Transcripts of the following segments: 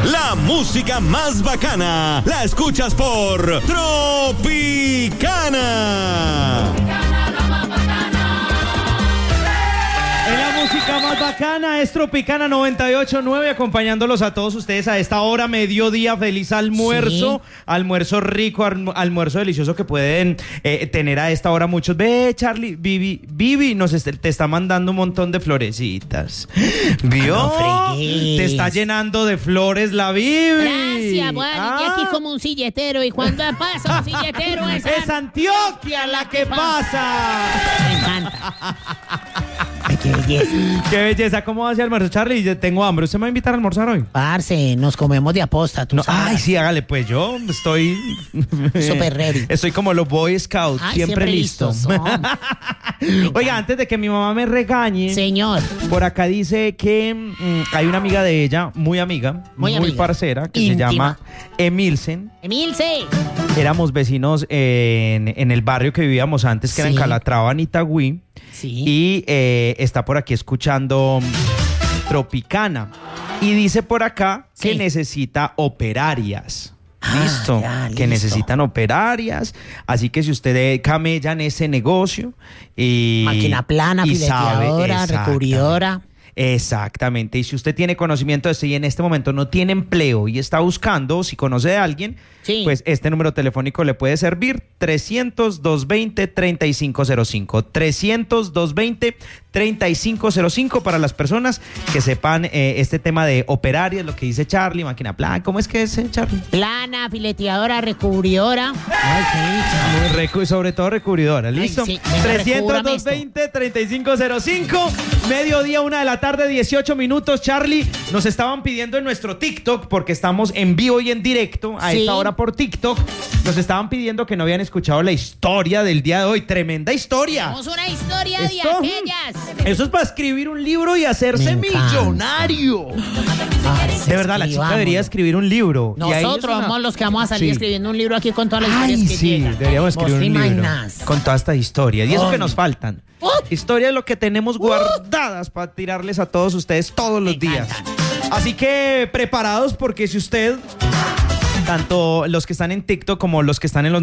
La música más bacana la escuchas por Tropicana. La música más bacana es Tropicana 98.9, acompañándolos a todos ustedes a esta hora, mediodía. Feliz almuerzo, sí. Almuerzo rico, almuerzo delicioso que pueden tener a esta hora muchos. Ve, Charlie, Vivi te está mandando un montón de florecitas. ¿Vio? No, te está llenando de flores la Vivi. Gracias, bueno, y aquí como un silletero. Y cuando pasa un silletero es Antioquia la que pasa. Me encanta. Ay, qué belleza. Qué belleza. ¿Cómo va ese almuerzo, Charlie? Yo tengo hambre. ¿Usted me va a invitar a almorzar hoy? Parce, nos comemos de aposta, tú sabes. Ay, sí, hágale, pues yo estoy... Súper ready. Estoy como los Boy Scouts, siempre listo. Oiga, antes de que mi mamá me regañe... Señor. Por acá dice que hay una amiga de ella, muy amiga, muy parcera, que íntima. Se llama Emilsen. ¡Emilce! Éramos vecinos en el barrio que vivíamos antes, que era en Calatrava, en Itagüí. Sí. Y está por aquí escuchando Tropicana. Y dice por acá que necesita operarias. Listo, que necesitan operarias. Así que si usted camella en ese negocio máquina plana, fileteadora, recubridora. Exactamente, y si usted tiene conocimiento de esto y en este momento no tiene empleo y está buscando, o si conoce a alguien, pues este número telefónico le puede servir: 300-220-3505, 300-220-3505, para las personas que sepan este tema de operarias, lo que dice Charlie, máquina plana. ¿Cómo es que es, Charlie? Plana, fileteadora, recubridora. Ay, qué sobre todo recubridora, ¿listo? Ay, sí. 300-220-3505, mediodía, 1 de la tarde, 18 minutos. Charlie, nos estaban pidiendo en nuestro TikTok, porque estamos en vivo y en directo a esta hora por TikTok, nos estaban pidiendo que no habían escuchado la historia del día de hoy. Tremenda historia. Tenemos una historia de aquellas. Eso es para escribir un libro y hacerse millonario. De verdad, la chica debería escribir un libro. Nosotros somos los que vamos a salir escribiendo un libro aquí con todas las historias que llegan. Deberíamos escribir un libro con todas estas historias. Y eso que nos faltan. Historia es lo que tenemos guardadas para tirarles a todos ustedes todos los días. Así que preparados, porque si usted, tanto los que están en TikTok como los que están en los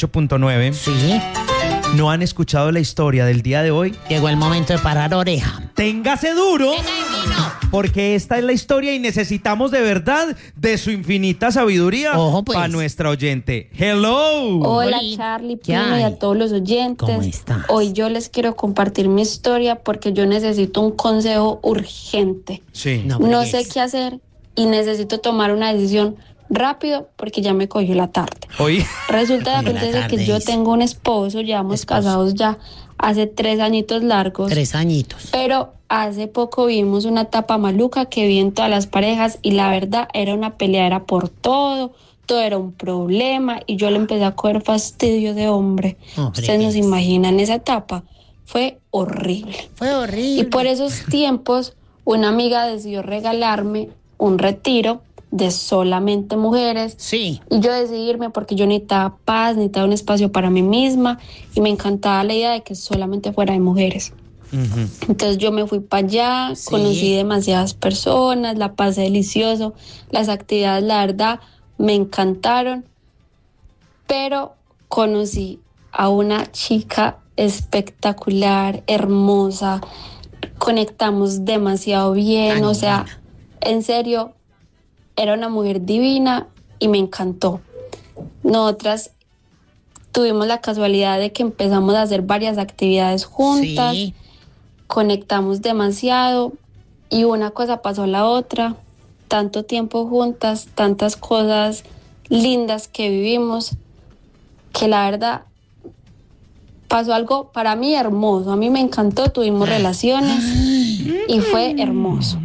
98.9, no han escuchado la historia del día de hoy, llegó el momento de parar oreja. Téngase duro, porque esta es la historia y necesitamos de verdad de su infinita sabiduría para nuestra oyente. Hello. Hola, Charlie, Pino, y a todos los oyentes. ¿Cómo estás? Hoy yo les quiero compartir mi historia porque yo necesito un consejo urgente. Sí. No sé qué hacer y necesito tomar una decisión rápido porque ya me cogió la tarde. Resulta que yo tengo un esposo, llevamos casados ya hace 3 añitos largos. 3 añitos. Pero hace poco vimos una etapa maluca que vi en todas las parejas y la verdad era una peleadera por todo era un problema y yo le empecé a coger fastidio de hombre. Ustedes no se imaginan, esa etapa fue horrible. Fue horrible. Y por esos tiempos una amiga decidió regalarme un retiro de solamente mujeres. Sí. Y yo decidí irme porque yo necesitaba paz, necesitaba un espacio para mí misma y me encantaba la idea de que solamente fuera de mujeres. Entonces yo me fui para allá, conocí demasiadas personas, la pasé delicioso, las actividades la verdad me encantaron, pero conocí a una chica espectacular, hermosa, conectamos demasiado bien, o sea, en serio, era una mujer divina y me encantó. Nosotras tuvimos la casualidad de que empezamos a hacer varias actividades juntas, conectamos demasiado y una cosa pasó a la otra, tanto tiempo juntas, tantas cosas lindas que vivimos, que la verdad pasó algo para mí hermoso. A mí me encantó, tuvimos relaciones y fue hermoso.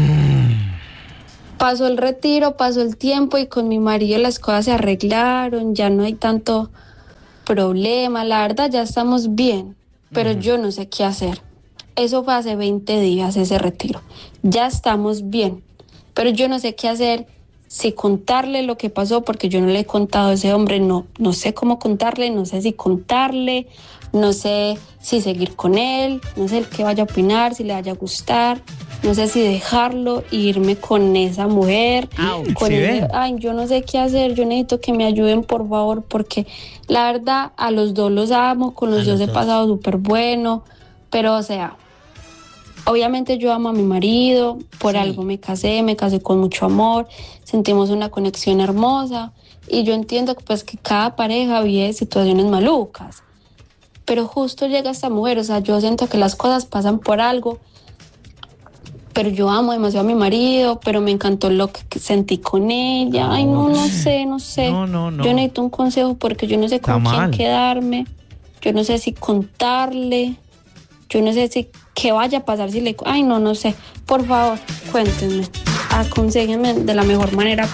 Pasó el retiro, pasó el tiempo y con mi marido las cosas se arreglaron, ya no hay tanto problema, la verdad ya estamos bien, pero yo no sé qué hacer. Eso fue hace 20 días, ese retiro. Ya estamos bien, pero yo no sé qué hacer, si contarle lo que pasó, porque yo no le he contado a ese hombre, no sé cómo contarle, no sé si contarle, no sé si seguir con él, no sé qué vaya a opinar, si le vaya a gustar. no sé si dejarlo e irme con esa mujer. Con yo no sé qué hacer, yo necesito que me ayuden, por favor, porque la verdad a los dos los amo, con los dos he pasado súper bueno, pero o sea, obviamente yo amo a mi marido, por algo me casé con mucho amor, sentimos una conexión hermosa y yo entiendo pues que cada pareja vive situaciones malucas, pero justo llega esta mujer, o sea, yo siento que las cosas pasan por algo, pero yo amo demasiado a mi marido, pero me encantó lo que sentí con ella. Ay, no sé. No. Yo necesito un consejo porque yo no sé con quién quedarme, yo no sé si contarle, yo no sé si qué vaya a pasar si le... Ay, no sé. Por favor, cuéntenme, aconséjenme de la mejor manera.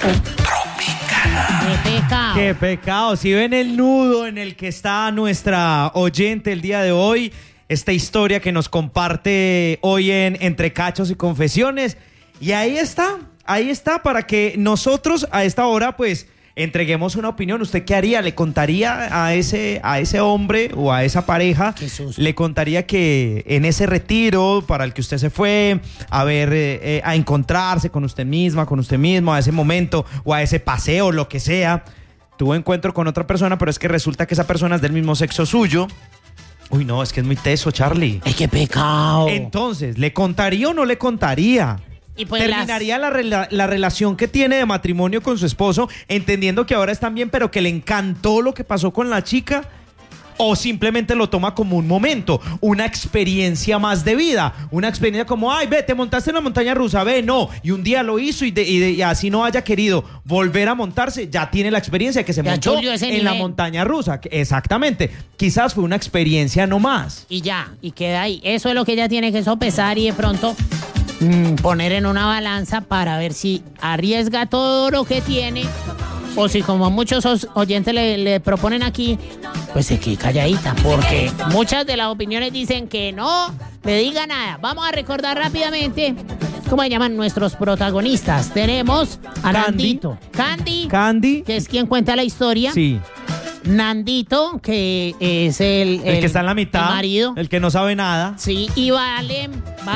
¡Qué pecado! Si ven el nudo en el que está nuestra oyente el día de hoy, esta historia que nos comparte hoy en Entre Cachos y Confesiones, y ahí está para que nosotros a esta hora pues entreguemos una opinión. ¿Usted qué haría? ¿Le contaría a ese hombre o a esa pareja? ¿Le contaría que en ese retiro para el que usted se fue a ver, a encontrarse con usted misma, con usted mismo, a ese momento o a ese paseo, lo que sea, tuvo encuentro con otra persona, pero es que resulta que esa persona es del mismo sexo suyo? Uy, no, es que es muy teso, Charlie. ¡Ay, qué pecado! Entonces, ¿le contaría o no le contaría? Y pues ¿terminaría la relación que tiene de matrimonio con su esposo, entendiendo que ahora están bien, pero que le encantó lo que pasó con la chica? ¿O simplemente lo toma como un momento, una experiencia más de vida? Una experiencia como, ay, ve, te montaste en la montaña rusa, ve, no. Y un día lo hizo y así no haya querido volver a montarse, ya tiene la experiencia que se montó en la montaña rusa. Exactamente. Quizás fue una experiencia nomás. Y ya, y queda ahí. Eso es lo que ella tiene que sopesar y de pronto poner en una balanza para ver si arriesga todo lo que tiene o si, como muchos oyentes le proponen aquí, pues se quede calladita, porque muchas de las opiniones dicen que no le diga nada. Vamos a recordar rápidamente cómo se llaman nuestros protagonistas. Tenemos a Nandito. Candy, que es quien cuenta la historia. Sí. Nandito, que es el que está en la mitad, el marido, el que no sabe nada. Sí, y Valentina.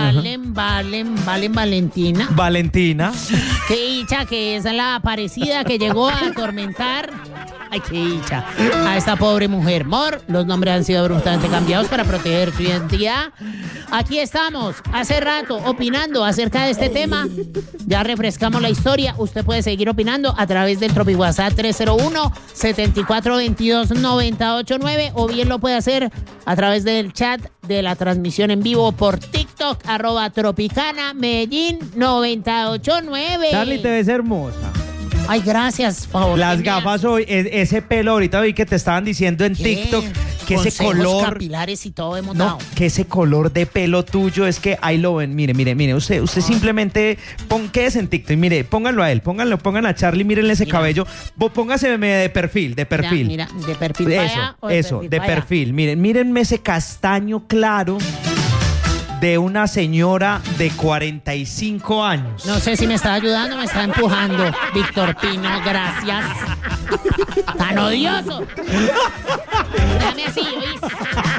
Qué dicha, que es la aparecida que llegó a atormentar. Ay, qué dicha. A esta pobre mujer. Los nombres han sido brutalmente cambiados para proteger su identidad. Aquí estamos, hace rato, opinando acerca de este tema. Ya refrescamos la historia. Usted puede seguir opinando a través del Tropi WhatsApp 301-7422-989, o bien lo puede hacer a través del chat de la transmisión en vivo por TikTok, @Tropicana Medellín 989. Charlie, te ves hermosa. Ay, gracias, favor. Las gafas hoy, ese pelo, ahorita vi que te estaban diciendo en TikTok que ese color capilares y todo hemos dado. Que ese color de pelo tuyo es que ahí lo ven. Mire, usted simplemente quédese en TikTok y mire, pónganlo a él, pongan a Charlie, mírenle ese cabello, póngase de perfil. Ya, mira, de perfil para allá, de perfil. Mírenme ese castaño claro de una señora de 45 años. No sé si me está ayudando o me está empujando. Víctor Pino, gracias. ¡Tan odioso! Dame así, ¿oíste?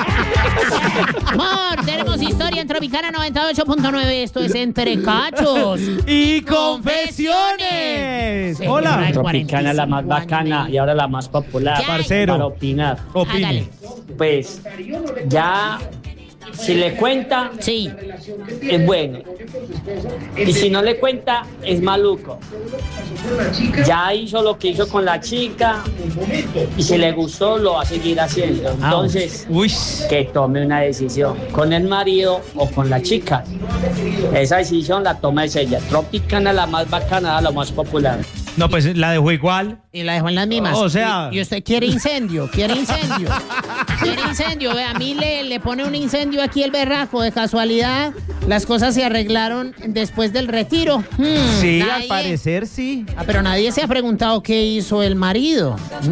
Amor, tenemos historia en Tropicana 98.9. Esto es Entre Cachos y Confesiones. Hola. Tropicana, la más bacana y ahora la más popular. Parcero. Para opinar. Opine. Pues, ya... Si le cuenta, sí, es bueno. Y si no le cuenta, es maluco. Ya hizo lo que hizo con la chica y si le gustó, lo va a seguir haciendo. Entonces, que tome una decisión con el marido o con la chica. Esa decisión la toma es ella. Tropicana, la más bacana, la más popular. No, pues la dejó igual. Y la dejó en las mismas. O sea... Y usted quiere incendio. Vea, a mí le pone un incendio aquí el berraco. De casualidad, las cosas se arreglaron después del retiro. Sí, al parecer sí. Pero nadie se ha preguntado qué hizo el marido.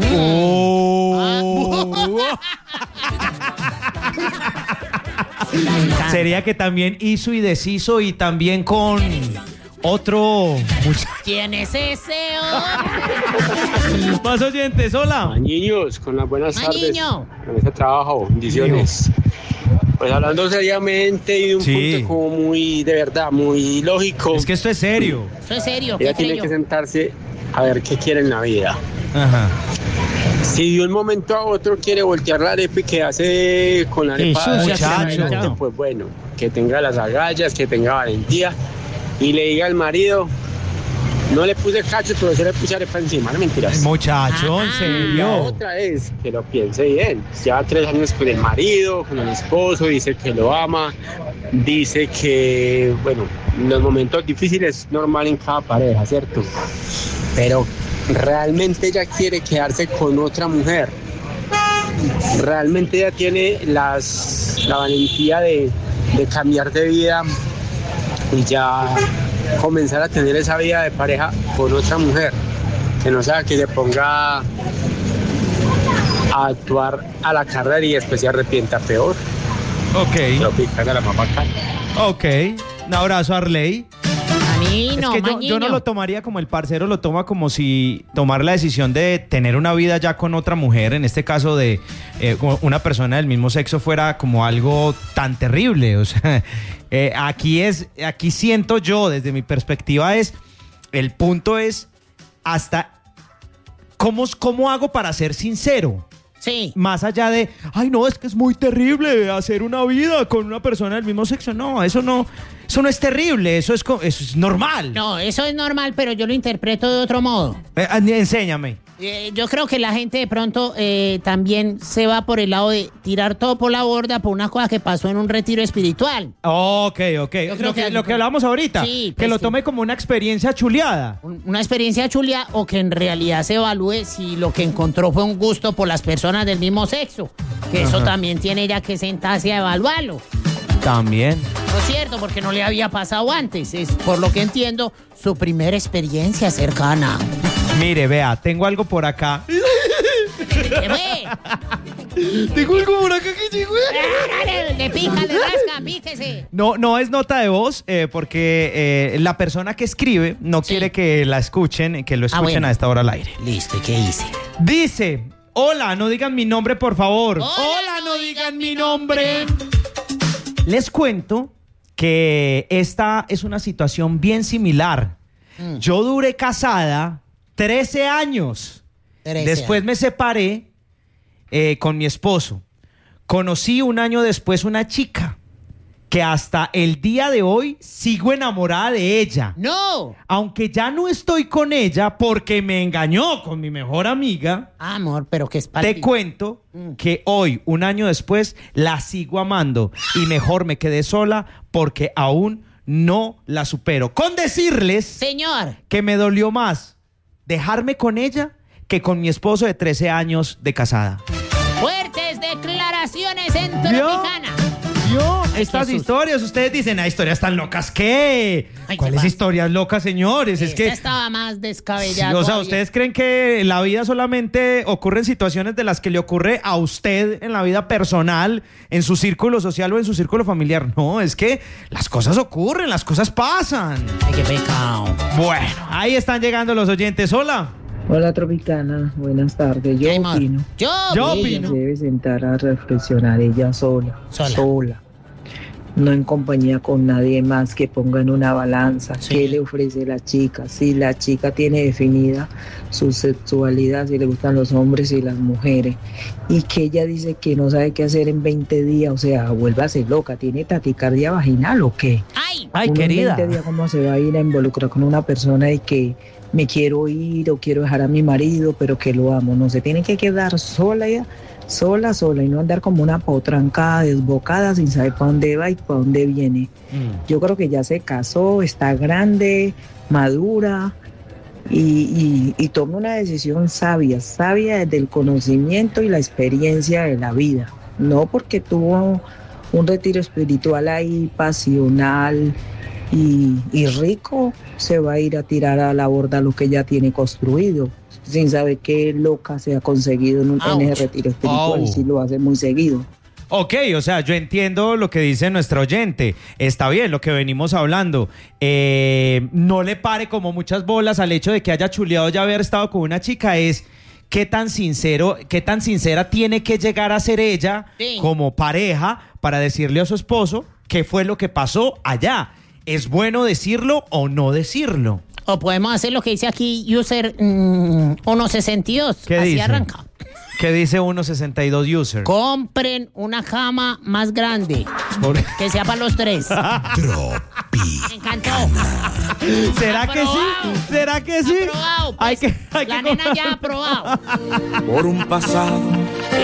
Sería que también hizo y deshizo y también con... otro muchacho. ¿Quién es ese hombre? Más oyentes, hola. Niños, con las buenas tardes. Niño. Con ese trabajo, bendiciones. Pues hablando seriamente y de un punto como muy, de verdad, muy lógico. Es que esto es serio. Esto es serio. Ella tiene que sentarse a ver qué quiere en la vida. Ajá. Si de un momento a otro quiere voltear la arepa y quedarse con la arepa, muchacho, pues bueno, que tenga las agallas, que tenga valentía y le diga al marido, no le puse cacho, pero se le puse arepa encima, no mentiras. Muchacho, en La serio. otra es que lo piense bien. Lleva 3 años con el marido, con el esposo, dice que lo ama, dice que, bueno, los momentos difíciles es normal en cada pareja, ¿cierto? Pero realmente ella quiere quedarse con otra mujer. Realmente ella tiene la valentía de cambiar de vida y ya comenzar a tener esa vida de pareja con otra mujer, que no sea que se ponga a actuar a la carrera y después se arrepienta peor. Ok. Lo pican a la mamá acá. Ok. Un abrazo, Arley. Manino, Es que yo no lo tomaría como el parcero lo toma, como si tomar la decisión de tener una vida ya con otra mujer, en este caso de una persona del mismo sexo, fuera como algo tan terrible. O sea, aquí siento yo, desde mi perspectiva, el punto es hasta cómo hago para ser sincero. Sí. Más allá de, ay no, es que es muy terrible hacer una vida con una persona del mismo sexo. No no es terrible, eso es normal. No, eso es normal, pero yo lo interpreto de otro modo. Enséñame. Yo creo que la gente de pronto también se va por el lado de tirar todo por la borda por una cosa que pasó en un retiro espiritual. Ok. creo Lo que hablábamos ahorita. Sí, que pues lo sí. tome como una experiencia chuleada. Una experiencia chulia, o que en realidad se evalúe si lo que encontró fue un gusto por las personas del mismo sexo. Que eso también tiene ella que sentarse a evaluarlo. También. No es cierto, porque no le había pasado antes. Es, por lo que entiendo, su primera experiencia cercana. Mire, vea, tengo algo por acá. ¿Qué fue? Tengo algo por acá que llegó. Le pica, le rasca, píquese. No es nota de voz, porque la persona que escribe no quiere que la escuchen, que lo escuchen bueno. a esta hora al aire. Listo, ¿y qué hice? Dice, hola, no digan mi nombre, por favor. Hola, no digan mi nombre. Les cuento que esta es una situación bien similar. Yo duré casada 13 años. 13 Después me separé con mi esposo. Conocí un año después una chica que hasta el día de hoy sigo enamorada de ella. ¡No! Aunque ya no estoy con ella porque me engañó con mi mejor amiga. Amor, pero que es Te cuento que hoy, un año después, la sigo amando y mejor me quedé sola porque aún no la supero. Con decirles, señor, que me dolió más dejarme con ella que con mi esposo de 13 años de casada. fuertes declaraciones en ¿Vio? Tropicana. Estas Jesús. historias, ustedes dicen, historias tan locas, ¿qué? Ay, ¿Cuáles ¿qué historias locas, señores? Es Esta que... estaba más Sí, descabellada. o sea, todavía. ¿ustedes creen que la vida solamente ocurre en situaciones de las que le ocurre a usted en la vida personal, en su círculo social o en su círculo familiar? No, es que las cosas ocurren, las cosas pasan. Ay, qué pecado. Bueno, ahí están llegando los oyentes. Hola. Hola Tropicana, buenas tardes. Yo Ay, amor. opino Yo Yo que opino. ella se debe sentar a reflexionar ella sola, no en compañía con nadie más, que ponga en una balanza Sí. qué le ofrece la chica. Si la chica tiene definida su sexualidad, si le gustan los hombres y las mujeres, y que ella dice que no sabe qué hacer en 20 días, o sea, vuélvase loca, ¿tiene taquicardia vaginal o qué? Ay, Ay, Uno en querida. 20 días, ¿cómo se va a ir a involucrar con una persona y que me quiero ir o quiero dejar a mi marido, pero que lo amo? No, se tiene que quedar sola ella, sola, y no andar como una potrancada, desbocada, sin saber para dónde va y para dónde viene. Yo creo que ya se casó, está grande, madura y toma una decisión sabia desde el conocimiento y la experiencia de la vida. No porque tuvo un retiro espiritual ahí pasional y rico, se va a ir a tirar a la borda lo que ya tiene construido, sin saber qué loca se ha conseguido en ese retiro espiritual, y si lo hace muy seguido. Ok, o sea, yo entiendo lo que dice nuestro oyente. Está bien lo que venimos hablando. No le pare como muchas bolas al hecho de que haya chuleado ya haber estado con una chica. Es qué tan sincera tiene que llegar a ser ella como pareja para decirle a su esposo qué fue lo que pasó allá. ¿Es bueno decirlo o no decirlo? O podemos hacer lo que dice aquí user 162. ¿Qué Así dice? arranca. ¿Qué dice 162 user? Compren una cama más grande. Que sea para los 3. Me encantó. ¿Será que sí? ¿Será que sí? Aprobado. Pues, Hay que la nena ya ha aprobado. Por un pasado